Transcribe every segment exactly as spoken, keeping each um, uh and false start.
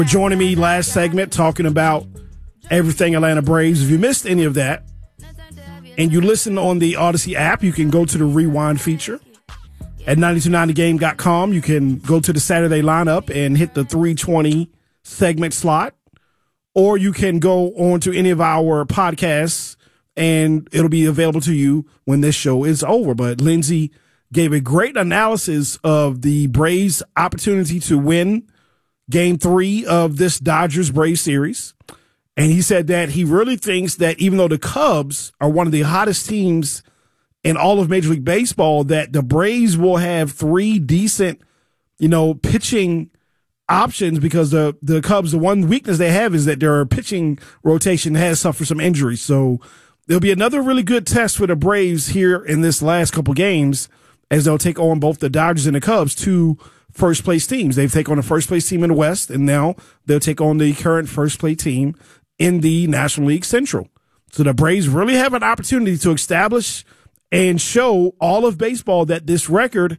For joining me last segment talking about everything Atlanta Braves. If you missed any of that and you listen on the Odyssey app, you can go to the rewind feature at nine two nine the game dot com. You can go to the Saturday lineup and hit the three twenty segment slot, or you can go on to any of our podcasts and it'll be available to you when this show is over. But Lindsey gave a great analysis of the Braves' opportunity to win game three of this Dodgers-Braves series. And he said that he really thinks that even though the Cubs are one of the hottest teams in all of Major League Baseball, that the Braves will have three decent, you know, pitching options, because the, the Cubs, the one weakness they have is that their pitching rotation has suffered some injuries. So there'll be another really good test for the Braves here in this last couple games, as they'll take on both the Dodgers and the Cubs, two first place teams. They've taken on the first place team in the West, and now they'll take on the current first place team in the National League Central. So the Braves really have an opportunity to establish and show all of baseball that this record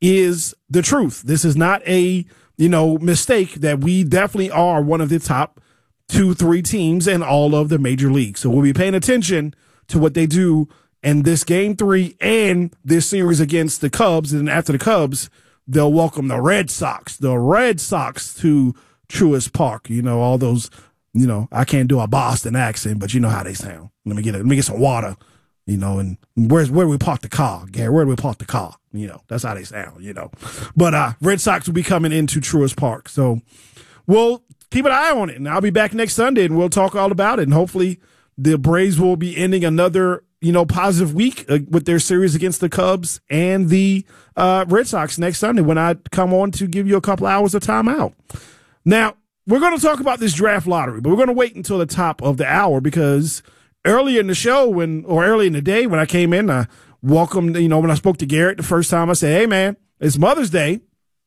is the truth. This is not a, you know, mistake, that we definitely are one of the top two, three teams in all of the major leagues. So we'll be paying attention to what they do in this game three and this series against the Cubs. And after the Cubs, they'll welcome the Red Sox, the Red Sox to Truist Park. You know, all those, you know, I can't do a Boston accent, but you know how they sound. Let me get it. Let me get some water, you know, and where's, where do we park the car? Gary, where do we park the car? You know, that's how they sound, you know. But, uh, Red Sox will be coming into Truist Park. So we'll keep an eye on it. And I'll be back next Sunday and we'll talk all about it. And hopefully the Braves will be ending another, you know, positive week uh, with their series against the Cubs and the uh, Red Sox next Sunday when I come on to give you a couple hours of time out. Now, we're going to talk about this draft lottery, but we're going to wait until the top of the hour, because earlier in the show, when or early in the day when I came in, I welcomed, you know, when I spoke to Garrett the first time, I said, hey, man, it's Mother's Day.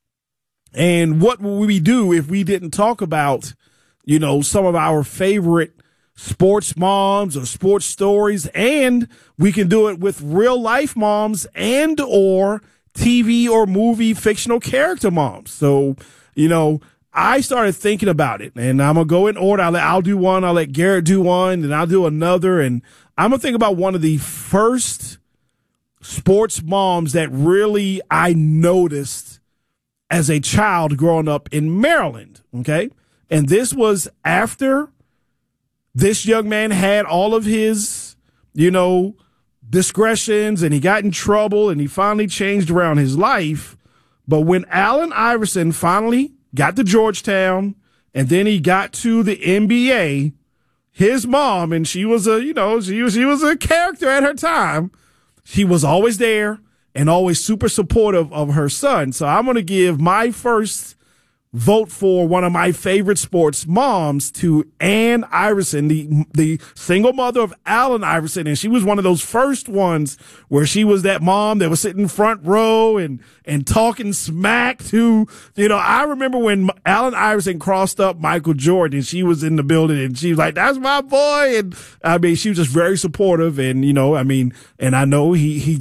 And what would we do if we didn't talk about, you know, some of our favorite sports moms or sports stories? And we can do it with real life moms and or T V or movie fictional character moms. So, you know, I started thinking about it, and I'm going to go in order. I'll, let, I'll do one. I'll let Garrett do one, and I'll do another. And I'm going to think about one of the first sports moms that really I noticed as a child growing up in Maryland. Okay. And this was after this young man had all of his, you know, discretions, and he got in trouble, and he finally changed around his life. But when Allen Iverson finally got to Georgetown, and then he got to the N B A, his mom, and she was a, you know, she was, she was a character at her time. She was always there and always super supportive of her son. So I'm going to give my first vote for one of my favorite sports moms to Ann Iverson, the the single mother of Allen Iverson. And she was one of those first ones where she was that mom that was sitting front row and, and talking smack to, you know, I remember when Allen Iverson crossed up Michael Jordan, and she was in the building, and she was like, that's my boy. And I mean, she was just very supportive. And, you know, I mean, and I know he, he